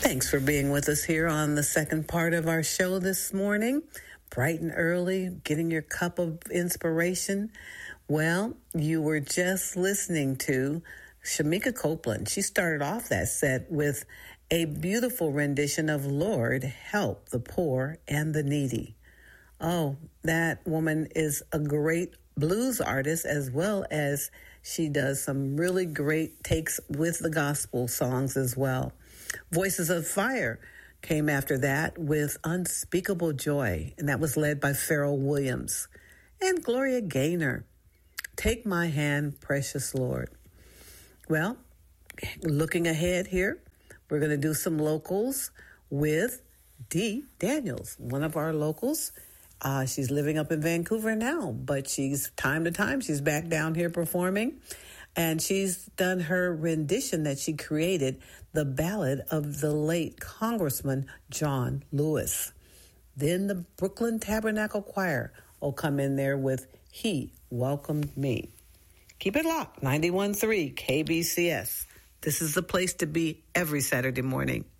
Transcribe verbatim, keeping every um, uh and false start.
Thanks for being with us here on the second part of our show this morning. Bright and early, getting your cup of inspiration. Well, you were just listening to Shamika Copeland. She started off that set with a beautiful rendition of Lord, Help the Poor and the Needy. Oh, that woman is a great blues artist, as well as she does some really great takes with the gospel songs as well. Voices of Fire came after that with Unspeakable Joy, and that was led by Pharrell Williams. And Gloria Gaynor, Take My Hand, Precious Lord. Well, looking ahead here, we're going to do some locals with Dee Daniels, one of our locals. Uh, she's living up in Vancouver now, but she's time to time, she's back down here performing. And she's done her rendition that she created, the ballad of the late Congressman John Lewis. Then the Brooklyn Tabernacle Choir will come in there with He Welcomed Me. Keep it locked, ninety-one point three K B C S. This is the place to be every Saturday morning.